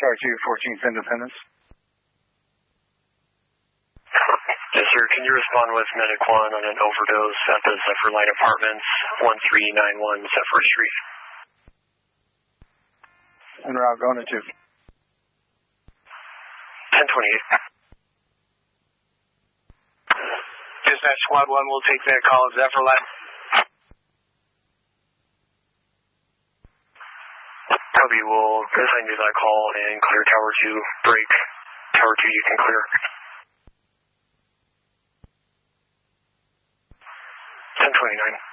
Tower 2, 14th Independence. Yes, sir. Can you respond with Medic 1 on an overdose at the Zephyr Line Apartments, 1391 Zephyr Street? En route, going to 2. 1028. Dispatch Squad 1 will take that call at Zephyr Line. Copy, we'll assign you that call and clear Tower 2. Break. Tower 2, you can clear. 1029.